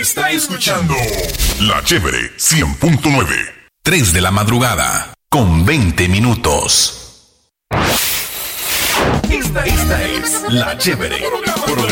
Está escuchando La Chévere 100.9. 3 de la madrugada con 20 minutos. Esta es La Chévere. Programa